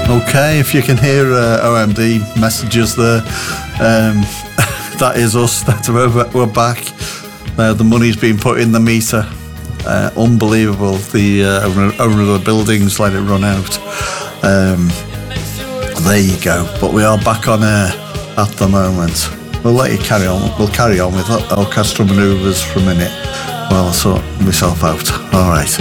Okay, if you can hear OMD messages there, that is us. We're back. The money's been put in the meter. Unbelievable. The owner of the buildings let it run out. There you go. But we are back on air at the moment. We'll let you carry on. We'll carry on with orchestral manoeuvres for a minute while I sort myself out. All right.